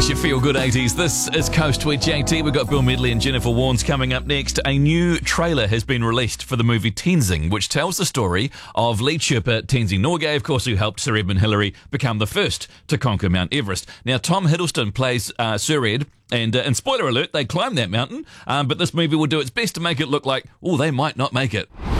It's your Feel Good 80s. This is Coast with JT. We've got Bill Medley and Jennifer Warnes coming up next. A new trailer has been released for the movie Tenzing, which tells the story of lead Sherpa Tenzing Norgay, of course, who helped Sir Edmund Hillary become the first to conquer Mount Everest. Now, Tom Hiddleston plays Sir Ed, and spoiler alert, they climbed that mountain, but this movie will do its best to make it look like, oh, they might not make it.